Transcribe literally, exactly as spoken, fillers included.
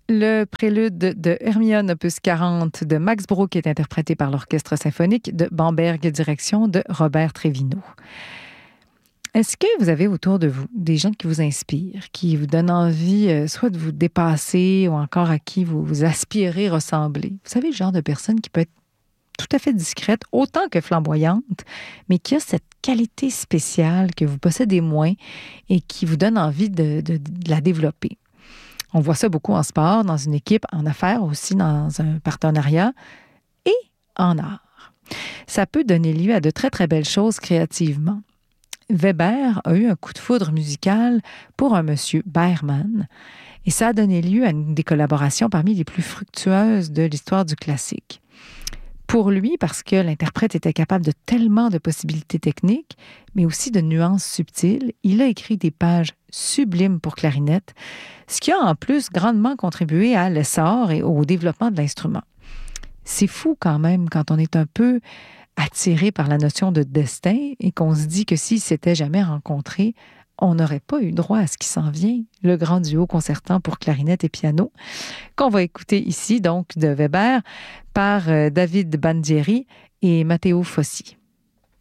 Le prélude de Hermione, opus quarante de Max Bruch, est interprété par l'Orchestre symphonique de Bamberg, direction de Robert Trevino. Est-ce que vous avez autour de vous des gens qui vous inspirent, qui vous donnent envie euh, soit de vous dépasser ou encore à qui vous, vous aspirez ressembler? Vous savez, le genre de personne qui peut être tout à fait discrète, autant que flamboyante, mais qui a cette qualité spéciale que vous possédez moins et qui vous donne envie de, de, de la développer. On voit ça beaucoup en sport, dans une équipe, en affaires aussi, dans un partenariat et en art. Ça peut donner lieu à de très, très belles choses créativement. Weber a eu un coup de foudre musical pour un monsieur Berman et ça a donné lieu à une des collaborations parmi les plus fructueuses de l'histoire du classique. Pour lui, parce que l'interprète était capable de tellement de possibilités techniques, mais aussi de nuances subtiles, il a écrit des pages sublimes pour clarinette, ce qui a en plus grandement contribué à l'essor et au développement de l'instrument. C'est fou quand même quand on est un peu attiré par la notion de destin et qu'on se dit que s'ils s'étaient jamais rencontrés, on n'aurait pas eu droit à ce qui s'en vient, le grand duo concertant pour clarinette et piano, qu'on va écouter ici, donc, de Weber, par David Bandieri et Matteo Fossi.